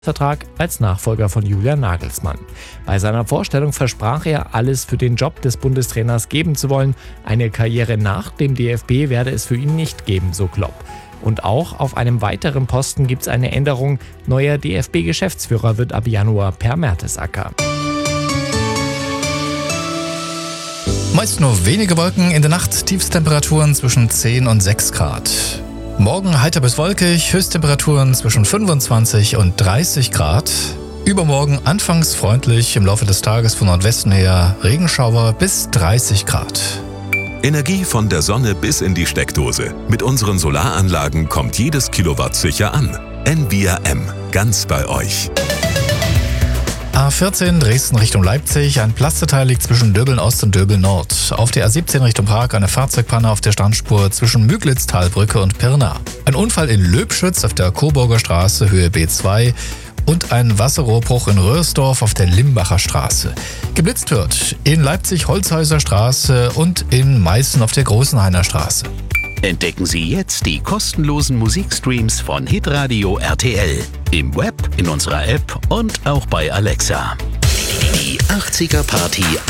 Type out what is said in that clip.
Vertrag als Nachfolger von Julian Nagelsmann. Bei seiner Vorstellung versprach er, alles für den Job des Bundestrainers geben zu wollen. Eine Karriere nach dem DFB werde es für ihn nicht geben, so Klopp. Und auch auf einem weiteren Posten gibt es eine Änderung. Neuer DFB-Geschäftsführer wird ab Januar Per Mertesacker. Meist nur wenige Wolken, in der Nacht Tiefstemperaturen zwischen 10 und 6 Grad. Morgen heiter bis wolkig, Höchsttemperaturen zwischen 25 und 30 Grad. Übermorgen anfangs freundlich, im Laufe des Tages von Nordwesten her Regenschauer bis 30 Grad. Energie von der Sonne bis in die Steckdose. Mit unseren Solaranlagen kommt jedes Kilowatt sicher an. Envia M, ganz bei euch. A14 Dresden Richtung Leipzig, ein Pflasterteil liegt zwischen Döbeln Ost und Döbeln Nord. Auf der A17 Richtung Prag eine Fahrzeugpanne auf der Standspur zwischen Müglitz-Talbrücke und Pirna. Ein Unfall in Löbschütz auf der Coburger Straße, Höhe B2 und ein Wasserrohrbruch in Röhrsdorf auf der Limbacher Straße. Geblitzt wird in Leipzig Holzhäuser Straße und in Meißen auf der Großenhainer Straße. Entdecken Sie jetzt die kostenlosen Musikstreams von Hitradio RTL. Im Web, in unserer App und auch bei Alexa. Die 80er Party